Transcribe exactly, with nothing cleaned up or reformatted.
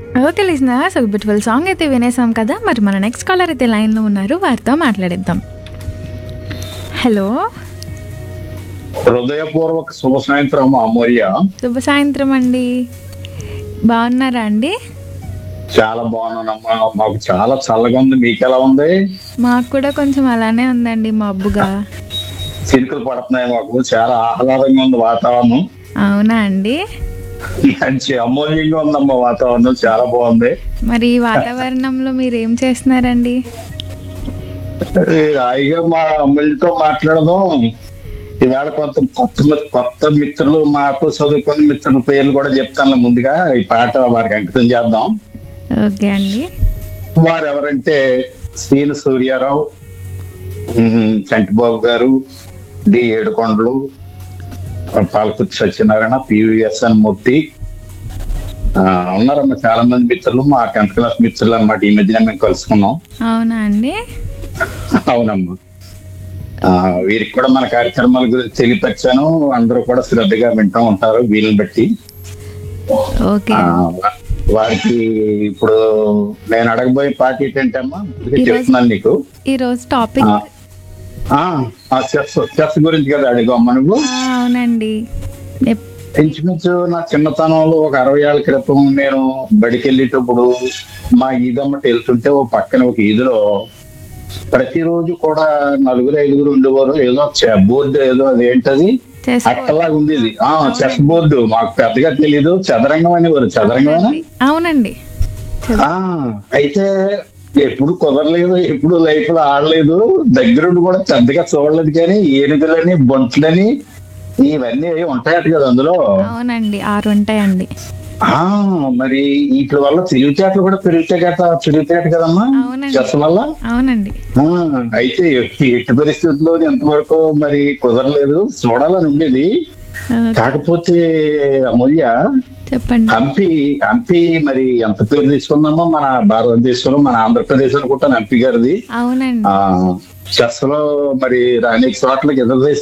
Okay listeners, ఒక beautiful song అయితే వినేసాం కదా. మరి మన నెక్స్ట్ కాలర్ అయితే లైన్లో ఉన్నారు, వారితో మాట్లాడేద్దాం. హలో, హృదయపూర్వక శుభ సాయంత్రం అమూల్య. శుభ సాయంత్రం అండి. బాగున్నారా అండి? చాలా బాగున్నానమ్మా. మాకు చాలా చల్లగా ఉంది, మీకు ఎలా ఉంది? మాకు కూడా కొంచెం అలానే ఉందండి, మబ్బుగా. చినుకులు పడుతున్నాయి, మాకు చాలా ఆహ్లాదంగా ఉంది వాతావరణం. అవునా అండి? మంచి అమూల్యంగా ఉందమ్మా వాతావరణం, చాలా బాగుంది. మరి ఈ వాతావరణంలో మీరు ఏం చేస్తున్నారండి? ఈ హాయిగా మా అమ్మాయిలతో మాట్లాడదాం. ఈవేళ కొంత కొత్త కొత్త మిత్రులు, మాకు చదువుకున్న మిత్రుల పేర్లు కూడా చెప్తాను. ముందుగా ఈ పాట వారికి అంకితం చేద్దాం. ఓకే అండి. వారు ఎవరంటే శ్రీను సూర్యారావు, చంటిబాబు గారు, డి ఏడుకొండలు, పాలకుర్తి సత్యనారాయణ, పివిఎస్ఎన్ మూర్తి, ఆ, ఉన్నారమ్మా చాలా మంది మిత్రులు. మా టెన్త్ క్లాస్ మిత్రులు అన్నమాట. ఈ మధ్యన మేము కలుసుకున్నాం. అవునా అండి? అవునమ్మా. ఆ, వీరికి కూడా మన కార్యక్రమాల గురించి తెలియపరిచాను. అందరూ కూడా శ్రద్ధగా వింటూ ఉంటారు వీళ్ళని బట్టి. ఓకే. ఆ, వారికి ఇప్పుడు నేను అడగబోయే పాట ఏంటంటే అమ్మా, ఇదిగే చెప్తున్నాను నీకు. ఈరోజు టాపిక్ ఆ చెస్ చెస్ గురించి కదా అడిగామ్మా నువ్వు. అవునండి. ఎప్- ఇంచుమించు నా చిన్నతనంలో ఒక అరవై ఏళ్ళ క్రితం నేను బడికి వెళ్ళేటప్పుడు మా ఈదమ్మటి వెళ్తుంటే ఓ పక్కన ఒక ఈదులో ప్రతిరోజు కూడా నలుగురు ఐదుగురు ఉండేవారు. ఏదో చె- బోర్డు ఏదో అది ఏంటది చెస్ అట్టలాగా ఉండేది. ఆ చెస్ బోర్డు మాకు పెద్దగా తెలీదు. చదరంగం అనేవారు. చదరంగమేనా? అవునండి. ఆ అయితే ఎప్పుడు కుదరలేదు, ఎప్పుడు లైఫ్ లో ఆడలేదు. దగ్గరుండి కూడా పెద్దగా చూడలేదు. కానీ ఏనుగులని, బొంట్లని ఇవన్నీ ఉంటాయట కదా అందులో. అవునండి, ఆరు ఉంటాయండి. ఆ మరి వీటి వల్ల తెలివితేటలు కూడా పెరుగుతాయి కదా, పెరుగుతాయట కదమ్మా అవునండి. చెస్ వల్ల. అవునండి. ఆ, అయితే ఎట్టి ఎట్టి పరిస్థితుల్లో ఎంతవరకు మరి కుదరలేదు, చూడాలని ఉండేది. ఓకే, కాకపోతే అమూల్య, చెప్పండి. హంపి హంపి మరి ఎంత పేరు తీసుకుందామో మన భారతదేశంలో, మన ఆంధ్రప్రదేశ్ అనుకుంటాను హంపి గారిది. అవునండి. ఆ చెస్ లో మరి అనేక చోట్లకి ఎదురు